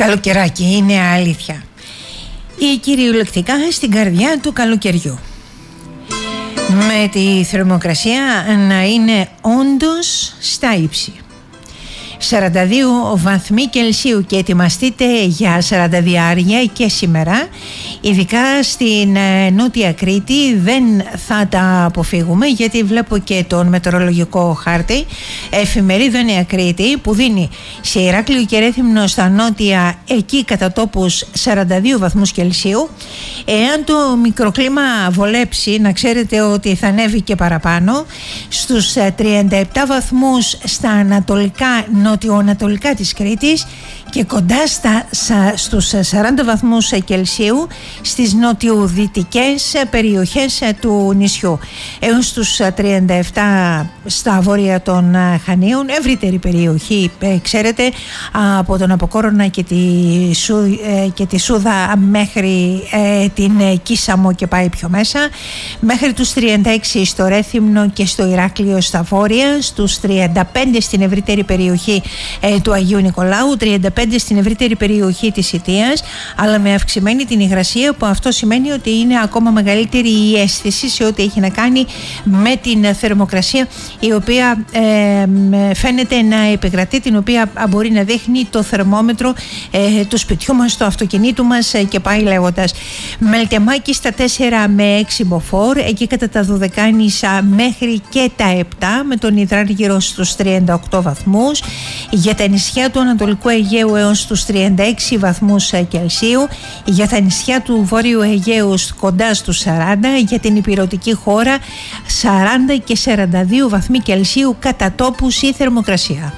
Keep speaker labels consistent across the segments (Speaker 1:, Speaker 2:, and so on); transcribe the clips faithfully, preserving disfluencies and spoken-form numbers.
Speaker 1: Καλοκαιράκι, είναι αλήθεια. Ή κυριολεκτικά στην καρδιά του καλοκαιριού. Με τη θερμοκρασία να είναι όντως στα ύψη. σαράντα δύο βαθμοί Κελσίου και ετοιμαστείτε για σαράντα δύο και σήμερα, ειδικά στην Νότια Κρήτη. Δεν θα τα αποφύγουμε, γιατί βλέπω και τον μετεωρολογικό χάρτη, εφημερίδα Νέα Κρήτη, που δίνει σε Ηράκλειο και Ρέθυμνο στα νότια, εκεί κατά τόπους σαράντα δύο βαθμούς Κελσίου. Εάν το μικροκλίμα βολέψει, να ξέρετε ότι θα ανέβει και παραπάνω, στους τριάντα επτά βαθμούς στα ανατολικά, νοτιοανατολικά της Κρήτης και κοντά στα, σα, στους σαράντα βαθμούς Κελσίου στις νοτιοδυτικές περιοχές του νησιού, έως τους τριάντα επτά στα βόρεια των Χανίων, ευρύτερη περιοχή, ξέρετε, από τον Αποκόρονα και τη, Σου, και τη Σούδα μέχρι ε, την Κίσαμο και πάει πιο μέσα, μέχρι τους τριάντα έξι στο Ρέθυμνο και στο Ηράκλειο στα βόρεια, στους τριάντα πέντε στην ευρύτερη περιοχή ε, του Αγίου Νικολάου, τριάντα πέντε στην ευρύτερη περιοχή της Ιτίας, αλλά με αυξημένη την υγρασία, που αυτό σημαίνει ότι είναι ακόμα μεγαλύτερη η αίσθηση σε ό,τι έχει να κάνει με την θερμοκρασία, η οποία ε, φαίνεται να επικρατεί, την οποία μπορεί να δείχνει το θερμόμετρο ε, του σπιτιού μας, του αυτοκινήτου μας ε, και πάει λέγοντας. Μελτεμάκι στα τέσσερα με έξι μποφόρ, εκεί κατά τα Δωδεκάνησα μέχρι και τα επτά, με τον Ιδράργυρο στους τριάντα οκτώ βαθμούς, για τα νησιά του Ανατολικού Αιγαίου έως στους τριάντα έξι βαθμούς Κελσίου, για τα νησιά του Βόρειου Αιγαίου κοντά στους σαράντα, για την υπηρετική χώρα σαράντα και σαράντα δύο βαθμοί Κελσίου κατά τόπους η θερμοκρασία.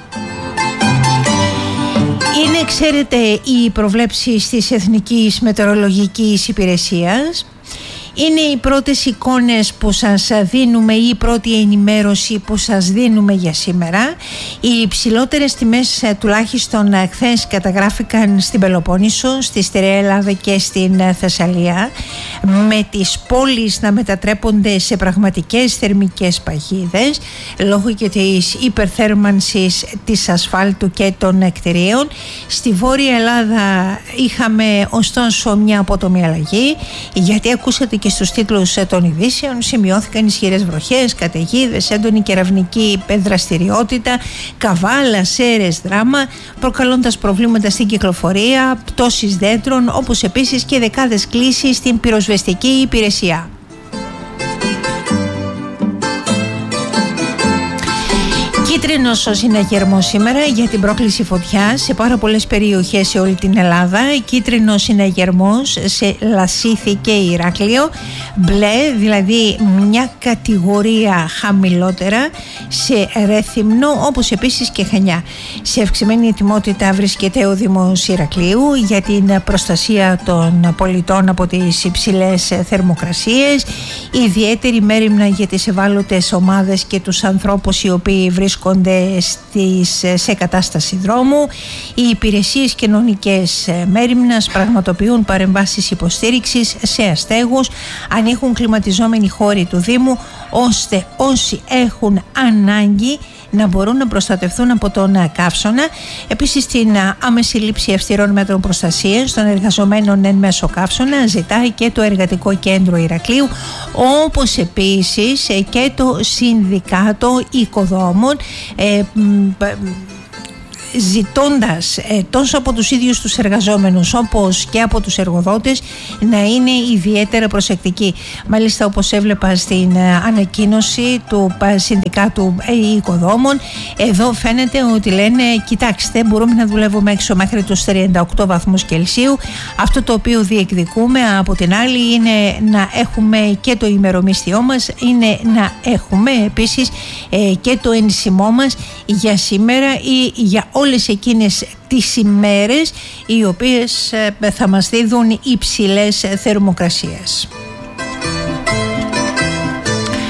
Speaker 1: Είναι, ξέρετε, οι προβλέψεις της Εθνικής Μετεωρολογικής Υπηρεσίας. Είναι οι πρώτες εικόνες που σας δίνουμε ή η πρώτη ενημέρωση που σας δίνουμε για σήμερα. Οι υψηλότερες τιμές τουλάχιστον χθες καταγράφηκαν στην Πελοπόννησο, στη Στερεά Ελλάδα και στην Θεσσαλία, με τις πόλεις να μετατρέπονται σε πραγματικές θερμικές παγίδες λόγω και της υπερθέρμανσης της ασφάλτου και των κτηρίων. Στη Βόρεια Ελλάδα είχαμε ωστόσο μια απότομη αλλαγή, γιατί ακούσατε και στους τίτλους των ειδήσεων, σημειώθηκαν ισχυρές βροχές, καταιγίδες, έντονη κεραυνική δραστηριότητα, καβάλα, σέρες, δράμα, προκαλώντας προβλήματα στην κυκλοφορία, πτώσεις δέντρων, όπως επίσης και δεκάδες κλήσεις στην πυροσβεστική υπηρεσία. Κίτρινος ο συναγερμός σήμερα για την πρόκληση φωτιάς σε πάρα πολλές περιοχές σε όλη την Ελλάδα. Κίτρινος συναγερμός σε Λασίθι και Ηράκλειο. Μπλε, δηλαδή μια κατηγορία χαμηλότερα, σε Ρέθυμνο, όπως επίσης και Χανιά. Σε αυξημένη ετοιμότητα βρίσκεται ο Δήμος Ηρακλείου για την προστασία των πολιτών από τις υψηλές θερμοκρασίες. Ιδιαίτερη μέριμνα για τις ευάλωτες ομάδες και τους ανθρώπους οι οποίοι βρίσκονται στις, σε κατάσταση δρόμου. Οι υπηρεσίες κοινωνικές μέριμνας πραγματοποιούν παρεμβάσεις υποστήριξης σε αστέγους, ανοίγουν κλιματιζόμενοι χώροι του Δήμου, ώστε όσοι έχουν ανάγκη να μπορούν να προστατευτούν από τον καύσωνα. Επίσης, την άμεση λήψη αυστηρών μέτρων προστασίας των εργαζομένων εν μέσω καύσωνα ζητάει και το Εργατικό Κέντρο Ηρακλείου, όπως επίσης και το Συνδικάτο Οικοδόμων, ε, ζητώντας ε, τόσο από τους ίδιους τους εργαζόμενους όπως και από τους εργοδότες να είναι ιδιαίτερα προσεκτικοί. Μάλιστα, όπως έβλεπα στην ε, ανακοίνωση του ε, Συνδικάτου ε, Οικοδόμων, εδώ φαίνεται ότι λένε, κοιτάξτε, μπορούμε να δουλεύουμε έξω μέχρι τους τριάντα οκτώ βαθμούς Κελσίου. Αυτό το οποίο διεκδικούμε από την άλλη είναι να έχουμε και το ημερομίσθιό μας, είναι να έχουμε επίσης ε, και το ενσημό μας για σήμερα ή για όλες εκείνες τις ημέρες οι οποίες θα μας δίδουν υψηλές θερμοκρασίες.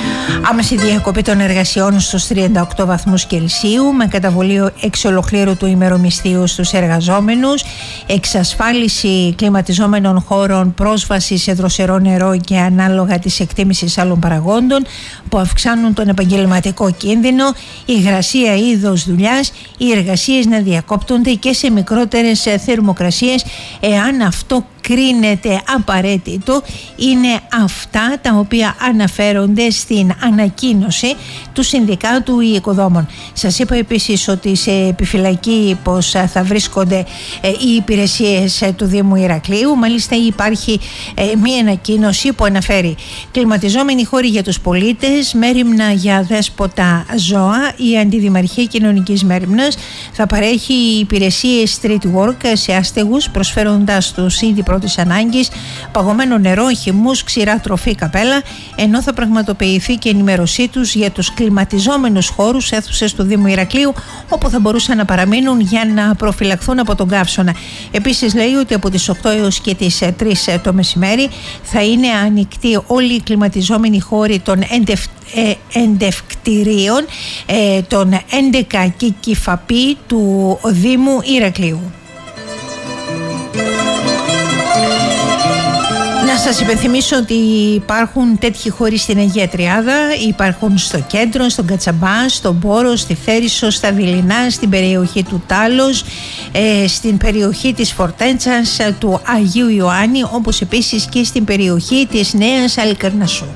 Speaker 1: Άμεση διακοπή των εργασιών στους τριάντα οκτώ βαθμούς Κελσίου με καταβολή εξ ολοκλήρου του ημερομισθίου στους εργαζόμενους, εξασφάλιση κλιματιζόμενων χώρων, πρόσβαση σε δροσερό νερό και ανάλογα της εκτίμησης άλλων παραγόντων που αυξάνουν τον επαγγελματικό κίνδυνο, υγρασία ή είδος δουλειάς, οι εργασίες να διακόπτονται και σε μικρότερες θερμοκρασίες εάν αυτό κρίνεται απαραίτητο. Είναι αυτά τα οποία αναφέρονται στην ανακοίνωση του Συνδικάτου Οικοδόμων. Σας είπα επίσης ότι σε επιφυλακή πως θα βρίσκονται οι υπηρεσίες του Δήμου Ηρακλείου. Μάλιστα υπάρχει μία ανακοίνωση που αναφέρει κλιματιζόμενοι χώροι για τους πολίτες, μέριμνα για δέσποτα ζώα. Η Αντιδημαρχία Κοινωνικής Μέριμνας θα παρέχει υπηρεσίες street work σε άστεγους, προσφέροντας τους ήδη πρώτης ανάγκης παγωμένο νερό, χυμούς, ξηρά τροφή, καπέλα, ενώ θα πραγματοποιηθεί και ενημέρωσή τους για τους κλιματιζόμενους χώρους, αίθουσες του Δήμου Ηρακλείου, όπου θα μπορούσαν να παραμείνουν για να προφυλαχθούν από τον καύσωνα. Επίσης λέει ότι από τις οκτώ έως και τις τρεις το μεσημέρι θα είναι ανοιχτοί όλοι οι κλιματιζόμενοι χώροι των εντευ, ε, εντευκτηρίων ε, των έντεκα και κυφαπή του Δήμου Ηρακλείου. Να σας υπενθυμίσω ότι υπάρχουν τέτοιοι χώροι στην Αγία Τριάδα, υπάρχουν στο κέντρο, στον Κατσαμπά, στον Πόρο, στη Θέρισο, στα Δειλινά, στην περιοχή του Τάλος, ε, στην περιοχή της Φορτέντσας, του Αγίου Ιωάννη, όπως επίσης και στην περιοχή της Νέας Αλικαρνασσού.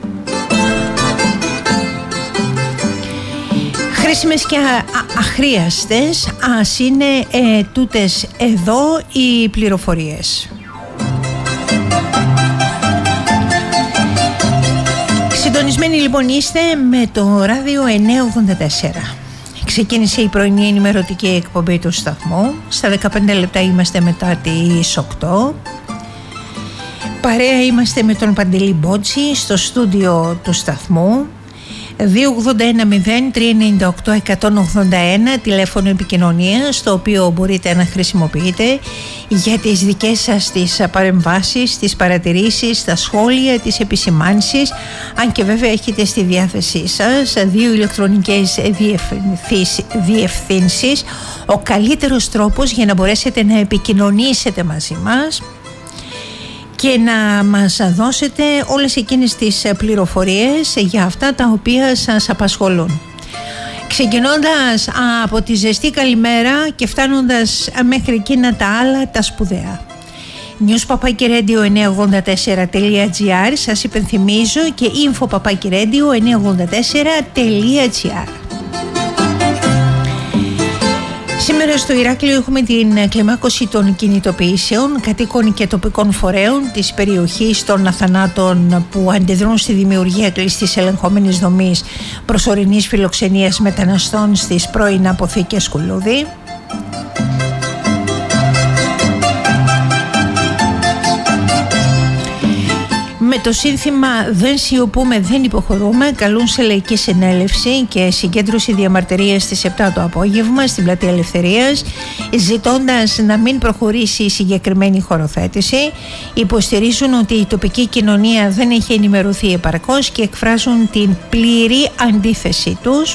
Speaker 1: Χρήσιμες και αχρίαστες, ας είναι ε, τούτες εδώ οι πληροφορίες. Συντονισμένοι λοιπόν είστε με το ράδιο εννιακόσια ογδόντα τέσσερα. Ξεκίνησε η πρωινή ενημερωτική εκπομπή του σταθμού. Στα δεκαπέντε λεπτά είμαστε μετά τις οκτώ. Παρέα είμαστε με τον Παντελή Μπότση στο στούντιο του σταθμού. δύο ογδόντα ένα μηδέν τρία εννιά οκτώ εκατόν ογδόντα ένα τηλέφωνο επικοινωνίας, το οποίο μπορείτε να χρησιμοποιείτε για τις δικές σας τις παρεμβάσεις, τις παρατηρήσεις, τα σχόλια, τις επισημάνσεις, αν και βέβαια έχετε στη διάθεσή σας δύο ηλεκτρονικές διευθύνσεις, ο καλύτερος τρόπος για να μπορέσετε να επικοινωνήσετε μαζί μας και να μας δώσετε όλες εκείνες τις πληροφορίες για αυτά τα οποία σας απασχολούν. Ξεκινώντας από τη ζεστή καλημέρα και φτάνοντας μέχρι εκείνα τα άλλα τα σπουδαία. news παπάκι radio εννιακόσια ογδόντα τέσσερα τελεία τζι άρ, σας υπενθυμίζω, και info παπάκι radio εννιακόσια ογδόντα τέσσερα τελεία τζι άρ. Σήμερα στο Ηράκλειο έχουμε την κλιμάκωση των κινητοποιήσεων κατοίκων και τοπικών φορέων της περιοχής των Αθανάτων που αντιδρούν στη δημιουργία κλειστής ελεγχόμενης δομής προσωρινής φιλοξενίας μεταναστών στις πρώην αποθήκες Κουλούδη. Με το σύνθημα «Δεν σιωπούμε, δεν υποχωρούμε» καλούν σε λαϊκή συνέλευση και συγκέντρωση διαμαρτυρίας στις επτά το απόγευμα στην Πλατεία Ελευθερίας, ζητώντας να μην προχωρήσει η συγκεκριμένη χωροθέτηση. Υποστηρίζουν ότι η τοπική κοινωνία δεν έχει ενημερωθεί επαρκώς και εκφράζουν την πλήρη αντίθεσή τους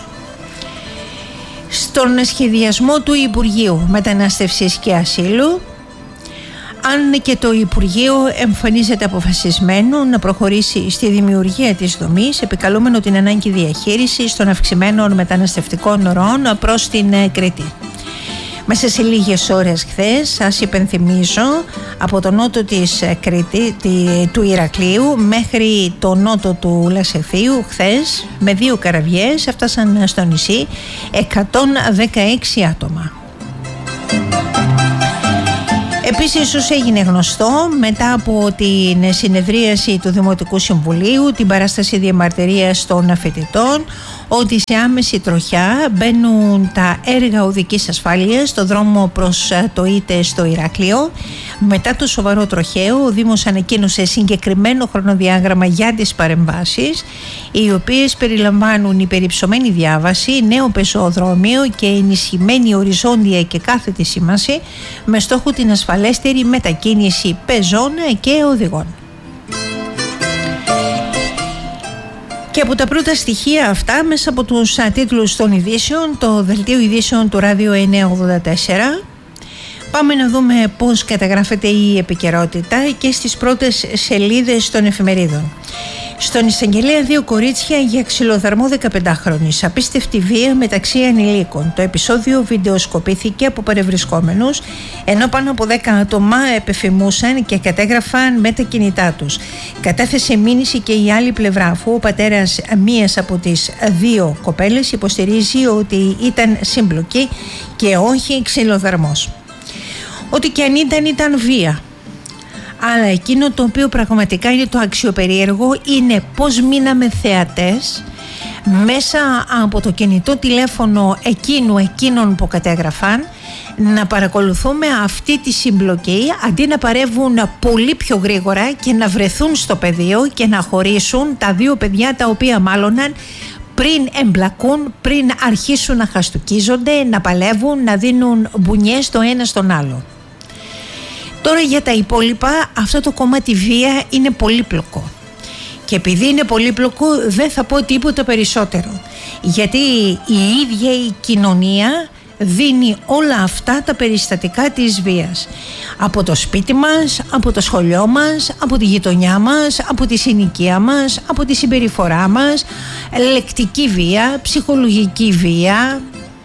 Speaker 1: στον σχεδιασμό του Υπουργείου Μετανάστευσης και Ασύλου. Αν και το Υπουργείο εμφανίζεται αποφασισμένο να προχωρήσει στη δημιουργία της δομής, επικαλούμενο την ανάγκη διαχείρισης των αυξημένων μεταναστευτικών ροών προς την Κρήτη. Μέσα σε λίγες ώρες χθες, σας υπενθυμίζω, από το νότο της Κρήτη, του Ηρακλείου μέχρι το νότο του Λασεθίου, χθες με δύο καραβιές έφτασαν στο νησί εκατόν δεκαέξι άτομα. Επίσης, όσο έγινε γνωστό, μετά από την συνεδρίαση του Δημοτικού Συμβουλίου, την παράσταση διαμαρτυρίας των φοιτητών, ότι σε άμεση τροχιά μπαίνουν τα έργα οδικής ασφάλειας στο δρόμο προς το ΙΤΕ στο Ηράκλειο. Μετά το σοβαρό τροχαίο, ο Δήμος ανακοίνωσε συγκεκριμένο χρονοδιάγραμμα για τις παρεμβάσεις, οι οποίες περιλαμβάνουν υπερυψωμένη διάβαση, νέο πεζοδρόμιο και ενισχυμένη οριζόντια και κάθετη σήμανση, με στόχο την ασφαλέστερη μετακίνηση πεζών και οδηγών. Και από τα πρώτα στοιχεία αυτά, μέσα από τους τίτλους των ειδήσεων, το δελτίο ειδήσεων του Ράδιο εννιακόσια ογδόντα τέσσερα, πάμε να δούμε πώς καταγράφεται η επικαιρότητα και στις πρώτες σελίδες των εφημερίδων. Στον εισαγγελέα δύο κορίτσια για ξυλοδαρμό δεκαπεντάχρονης. Απίστευτη βία μεταξύ ανηλίκων. Το επεισόδιο βιντεοσκοπήθηκε από παρευρισκόμενους, ενώ πάνω από δέκα άτομα επεφημούσαν και κατέγραφαν με τα κινητά τους. Κατέθεσε μήνυση και η άλλη πλευρά, αφού ο πατέρας μίας από τις δύο κοπέλες υποστηρίζει ότι ήταν σύμπλοκη και όχι ξυλοδαρμός. Ότι και αν ήταν, ήταν βία. Αλλά εκείνο το οποίο πραγματικά είναι το αξιοπερίεργο είναι πώς μείναμε θεατές μέσα από το κινητό τηλέφωνο εκείνου εκείνων που κατέγραφαν, να παρακολουθούμε αυτή τη συμπλοκή αντί να παρεύουν πολύ πιο γρήγορα και να βρεθούν στο πεδίο και να χωρίσουν τα δύο παιδιά τα οποία μάλωναν πριν εμπλακούν, πριν αρχίσουν να χαστουκίζονται, να παλεύουν, να δίνουν μπουνιές το ένα στον άλλο. Τώρα για τα υπόλοιπα, αυτό το κομμάτι βία είναι πολύπλοκο. Και επειδή είναι πολύπλοκο δεν θα πω τίποτα περισσότερο. Γιατί η ίδια η κοινωνία δίνει όλα αυτά τα περιστατικά της βίας. Από το σπίτι μας, από το σχολείο μας, από τη γειτονιά μας, από τη συνοικία μας, από τη συμπεριφορά μας, λεκτική βία, ψυχολογική βία,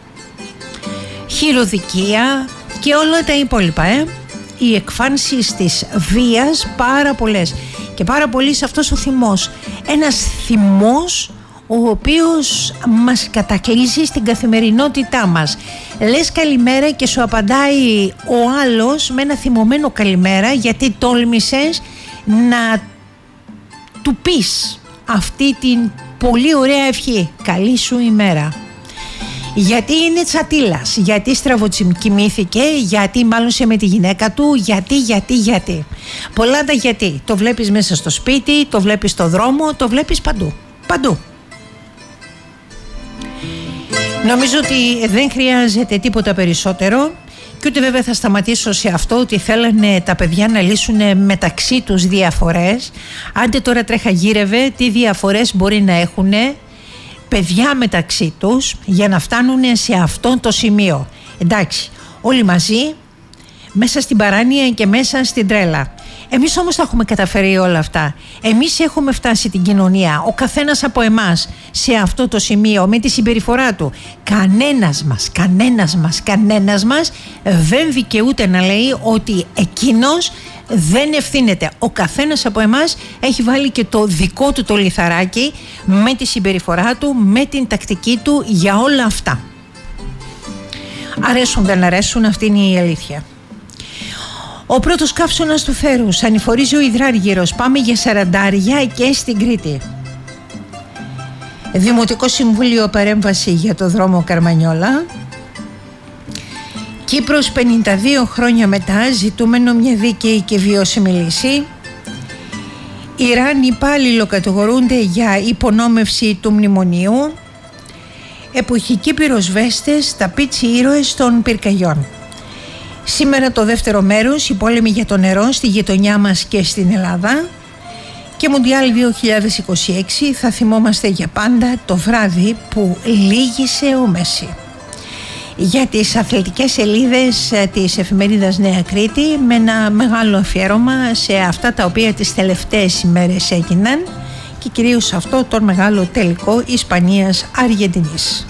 Speaker 1: χειροδικία και όλα τα υπόλοιπα, ε. Οι εκφάνσεις της βίας πάρα πολλές και πάρα πολύ σε αυτός ο θυμός, ένας θυμός ο οποίος μας κατακλείζει στην καθημερινότητά μας. Λες καλημέρα και σου απαντάει ο άλλος με ένα θυμωμένο καλημέρα, γιατί τόλμησες να του πεις αυτή την πολύ ωραία ευχή, καλή σου ημέρα. Γιατί είναι τσατήλας, γιατί στραβοτσιμκοιμήθηκε, γιατί μάλωσε με τη γυναίκα του, γιατί, γιατί, γιατί. Πολλά τα γιατί. Το βλέπεις μέσα στο σπίτι, το βλέπεις στο δρόμο, το βλέπεις παντού. Παντού. Νομίζω ότι δεν χρειάζεται τίποτα περισσότερο και ούτε βέβαια θα σταματήσω σε αυτό ότι θέλανε τα παιδιά να λύσουν μεταξύ τους διαφορές. Άντε τώρα τρέχα γύρευε τι διαφορές μπορεί να έχουν παιδιά μεταξύ τους για να φτάνουν σε αυτό το σημείο. Εντάξει, όλοι μαζί, μέσα στην παράνοια και μέσα στην τρέλα. Εμείς όμως τα έχουμε καταφέρει όλα αυτά. Εμείς έχουμε φτάσει την κοινωνία, ο καθένας από εμάς, σε αυτό το σημείο με τη συμπεριφορά του. Κανένας μας, κανένας μας, κανένας μας δεν δικαιούται να λέει ότι εκείνος δεν ευθύνεται. Ο καθένας από εμάς έχει βάλει και το δικό του το λιθαράκι με τη συμπεριφορά του, με την τακτική του για όλα αυτά. Αρέσουν δεν αρέσουν, αυτή είναι η αλήθεια. Ο πρώτος καύσωνας του θέρους, ανηφορίζει ο υδράργυρος, πάμε για σαραντάρια και στην Κρήτη. Δημοτικό Συμβούλιο παρέμβαση για το δρόμο Καρμανιόλα. Κύπρος πενήντα δύο χρόνια μετά, ζητούμενο μια δίκαιη και βιώσιμη λύση. Ιράν υπάλληλο κατηγορούνται για υπονόμευση του μνημονίου. Εποχικοί πυροσβέστες, τα πίτσι ήρωες των πυρκαγιών. Σήμερα το δεύτερο μέρος, οι πόλεμοι για το νερό στη γειτονιά μας και στην Ελλάδα. Και Μουντιάλ δύο χιλιάδες είκοσι έξι θα θυμόμαστε για πάντα το βράδυ που λύγησε ο Μέση. Για τις αθλητικές σελίδες της εφημερίδας Νέα Κρήτη, με ένα μεγάλο αφιέρωμα σε αυτά τα οποία τις τελευταίες ημέρες έγιναν και κυρίως αυτό τον μεγάλο τελικό Ισπανίας-Αργεντινής.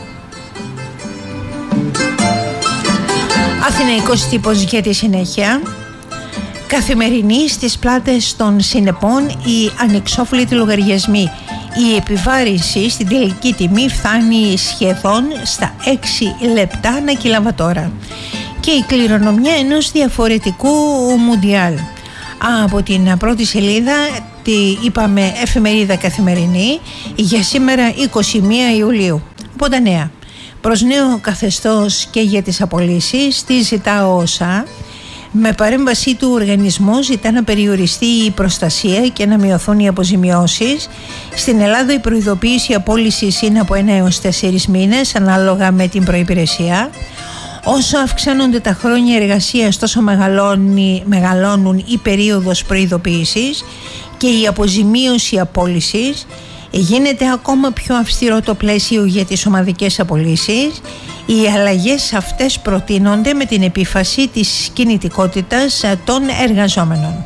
Speaker 1: Αθηναϊκός τύπος για τη συνέχεια. Καθημερινή στις πλάτες των συνεπών οι ανεξόφλητοι λογαριασμοί. Η επιβάρυνση στην τελική τιμή φτάνει σχεδόν στα έξι λεπτά ανά κιλοβατόρα. Και η κληρονομιά ενός διαφορετικού Μουντιάλ. Από την πρώτη σελίδα, τη είπαμε εφημερίδα Καθημερινή, για σήμερα είκοσι μία Ιουλίου. Από τα νέα. Προς νέο καθεστώς και για τις απολύσεις, τι ζητά ο ΩΣΑ. Με παρέμβασή του ο οργανισμός ζητά να περιοριστεί η προστασία και να μειωθούν οι αποζημιώσεις. Στην Ελλάδα η προειδοποίηση απόλυσης είναι από ένα έως τέσσερις μήνες ανάλογα με την προϋπηρεσία. Όσο αυξάνονται τα χρόνια εργασίας, τόσο μεγαλώνει, μεγαλώνουν η περίοδος προειδοποίησης και η αποζημίωση απόλυσης. Γίνεται ακόμα πιο αυστηρό το πλαίσιο για τις ομαδικές απολύσεις. Οι αλλαγές αυτές προτείνονται με την επίφαση της κινητικότητας των εργαζόμενων.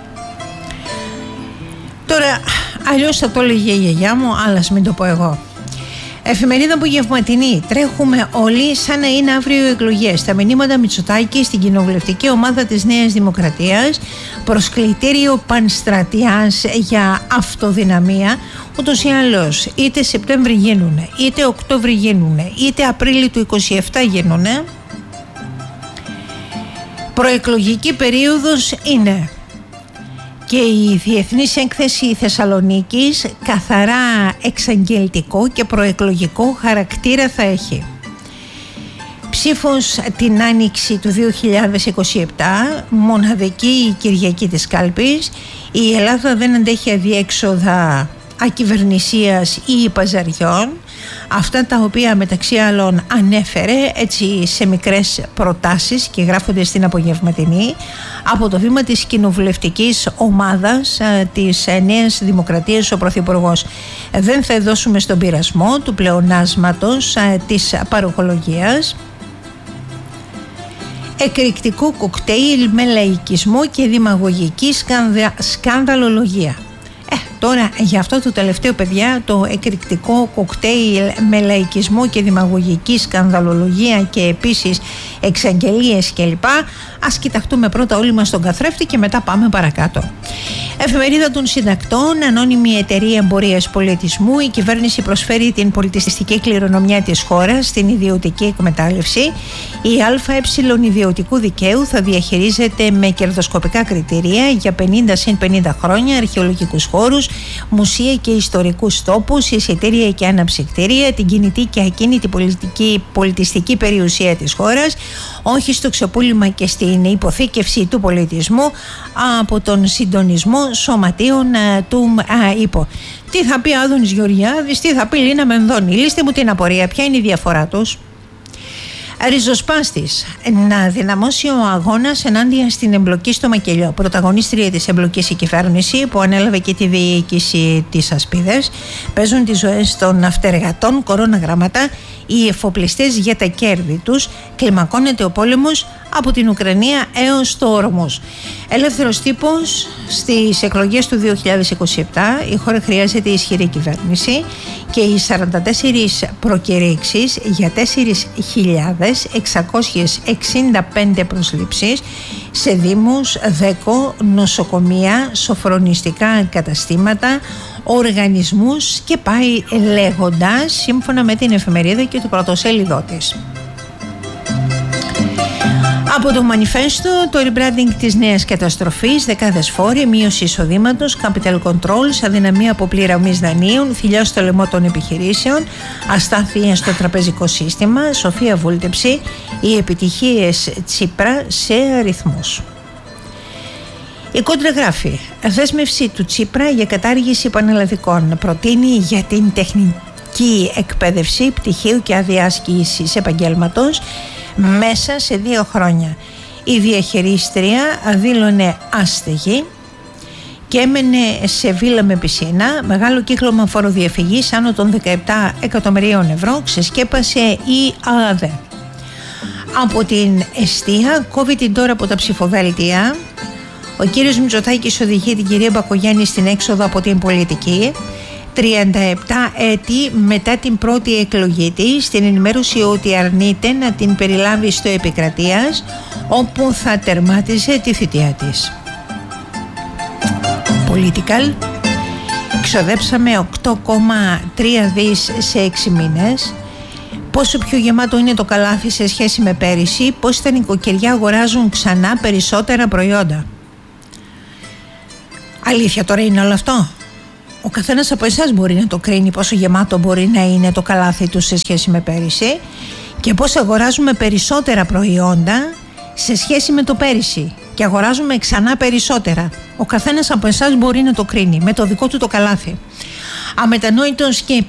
Speaker 1: Τώρα, αλλιώς θα το έλεγε η γιαγιά μου, αλλά ας μην το πω εγώ. Εφημερίδα απογευματινή. Τρέχουμε όλοι σαν να είναι αύριο οι εκλογές. Τα μηνύματα Μητσοτάκη στην κοινοβουλευτική ομάδα της Νέας Δημοκρατίας, προσκλητήριο πανστρατιάς για αυτοδυναμία. Ούτως ή άλλως, είτε Σεπτέμβρη γίνουνε, είτε Οκτώβρη γίνουνε, είτε Απρίλη του είκοσι επτά γίνουνε. Προεκλογική περίοδος είναι. Και η Διεθνής Έκθεση Θεσσαλονίκης καθαρά εξαγγελτικό και προεκλογικό χαρακτήρα θα έχει. Ψήφος την Άνοιξη του δύο χιλιάδες είκοσι επτά, μοναδική Κυριακή της κάλπης. Η Ελλάδα δεν αντέχει αδιέξοδα ακυβερνησίας ή παζαριών, αυτά τα οποία μεταξύ άλλων ανέφερε έτσι σε μικρές προτάσεις και γράφονται στην απογευματινή από το βήμα της κοινοβουλευτικής ομάδας της Νέας Δημοκρατίας. Ο Πρωθυπουργός: δεν θα δώσουμε στον πειρασμό του πλεονάσματος της παροχολογίας. Εκρηκτικό κοκτέιλ με λαϊκισμό και δημαγωγική σκανδα... σκανδαλολογία. Ε, τώρα για αυτό το τελευταίο, παιδιά, το εκρηκτικό κοκτέιλ με λαϊκισμό και δημαγωγική σκανδαλολογία και επίσης εξαγγελίες κλπ. Ας κοιταχτούμε πρώτα όλοι μας τον καθρέφτη και μετά πάμε παρακάτω. Εφημερίδα των Συντακτών, ανώνυμη εταιρεία εμπορίας πολιτισμού. Η κυβέρνηση προσφέρει την πολιτιστική κληρονομιά της χώρας στην ιδιωτική εκμετάλλευση. Η ΑΕ ιδιωτικού δικαίου θα διαχειρίζεται με κερδοσκοπικά κριτήρια για πενήντα συν πενήντα χρόνια αρχαιολογικούς χώρους, μουσεία και ιστορικούς τόπους, εισιτήρια και αναψυκτήρια, την κινητή και ακίνητη πολιτική, πολιτιστική περιουσία της χώρας, όχι στο ξεπούλημα και στην υποθήκευση του πολιτισμού από τον συντονισμό σωματείων του ΥΠΟ. Τι θα πει Άδωνης Γεωργιάδης, τι θα πει Λίνα Μενδώνη? Λύστε μου την απορία, ποια είναι η διαφορά τους? Ριζοσπάστης. Να δυναμώσει ο αγώνας ενάντια στην εμπλοκή στο μακελιό. Πρωταγωνίστρια της εμπλοκής η κυβέρνηση που ανέλαβε και τη διοίκηση της Ασπίδες. Παίζουν τις ζωές των αυτεργατών κορώναγραμματα οι εφοπλιστές για τα κέρδη τους. Κλιμακώνεται ο πόλεμος από την Ουκρανία έως το Όρμος. Ελεύθερος τύπος. Στις εκλογές του δύο χιλιάδες είκοσι επτά η χώρα χρειάζεται ισχυρή κυβέρνηση και οι σαράντα τέσσερις προκηρύξεις για τέσσερις χιλιάδες εξακόσιες εξήντα πέντε προσλήψεις σε δήμους, δέκο, νοσοκομεία, σοφρονιστικά καταστήματα, οργανισμούς και πάει λέγοντας, σύμφωνα με την εφημερίδα και το πρωτοσέλιδό της. Από το μανιφέστο, το rebranding της νέας καταστροφής, δεκάδες φόροι, μείωση εισοδήματος, capital controls, αδυναμία αποπληρωμής δανείων, θηλιά στο λαιμό των επιχειρήσεων, αστάθεια στο τραπεζικό σύστημα, σοφία βούλτεψη, οι επιτυχίες Τσίπρα σε αριθμούς. Η Κόντρα γράφει: δέσμευση του Τσίπρα για κατάργηση πανελλαδικών. Προτείνει για την τεχνική εκπαίδευση πτυχίου και άδεια άσκησης επαγγέλματος μέσα σε δύο χρόνια. Η διαχειρίστρια δήλωνε άστεγη και έμενε σε βίλα με πισίνα. Μεγάλο κύκλωμα φοροδιαφυγής άνω των δεκαεπτά εκατομμυρίων ευρώ ξεσκέπασε η ΑΑΔΕ. Από την εστία κόβει την τώρα από τα ψηφοδέλτια. Ο κύριος Μητσοτάκης οδηγεί την κυρία Μπακογιάννη στην έξοδο από την πολιτική. τριάντα επτά έτη μετά την πρώτη εκλογή της, στην ενημέρωση ότι αρνείται να την περιλάβει στο Επικρατείας, όπου θα τερμάτιζε τη θητεία της. Political. Ξοδέψαμε οκτώ κόμμα τρία δις σε έξι μήνες. Πόσο πιο γεμάτο είναι το καλάθι σε σχέση με πέρυσι, πώς τα νοικοκυριά αγοράζουν ξανά περισσότερα προϊόντα. Αλήθεια τώρα είναι όλο αυτό? Ο καθένας από εσάς μπορεί να το κρίνει πόσο γεμάτο μπορεί να είναι το καλάθι του σε σχέση με πέρυσι και πώς αγοράζουμε περισσότερα προϊόντα σε σχέση με το πέρυσι και αγοράζουμε ξανά περισσότερα. Ο καθένας από εσάς μπορεί να το κρίνει με το δικό του το καλάθι. Αμετανόητος και